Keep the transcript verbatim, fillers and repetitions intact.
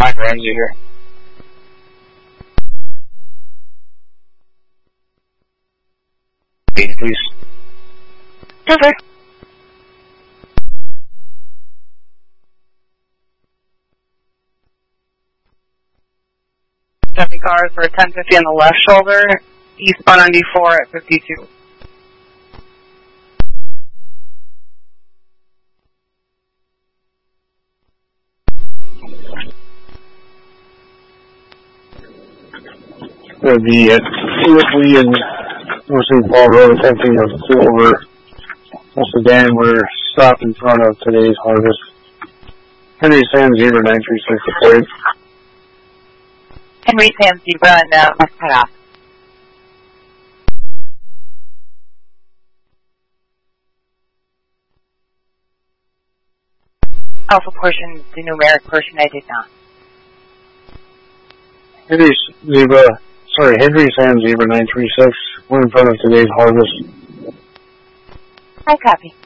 nine, Ramsey here. Please. Over. Chevy cars for ten fifty on the left shoulder, eastbound on D four at fifty-two. Would be at Ripley and Saint Paul Road attempting to pull over a sedan. We're stopped in front of today's harvest. Henry Sam Zebra nine three six reported. Henry Sam Zebra and uh, West Cutoff. Alpha portion, the numeric portion, I did not. Henry Zebra, sorry, Henry Sam Zebra nine three six. We're in front of today's harvest. I copy.